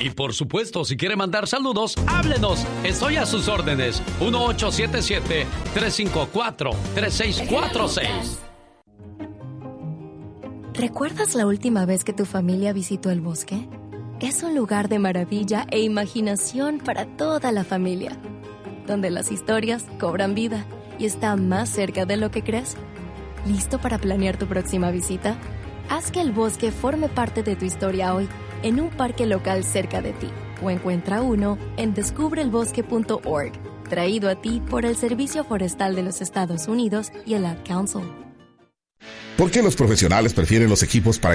Y por supuesto, si quiere mandar saludos, háblenos. Estoy a sus órdenes. 1877-354-3646. ¿Recuerdas la última vez que tu familia visitó el bosque? Es un lugar de maravilla e imaginación para toda la familia, donde las historias cobran vida y están más cerca de lo que crees. ¿Listo para planear tu próxima visita? Haz que el bosque forme parte de tu historia hoy en un parque local cerca de ti o encuentra uno en descubrelbosque.org, traído a ti por el Servicio Forestal de los Estados Unidos y el Ad Council. ¿Por qué los profesionales prefieren los equipos para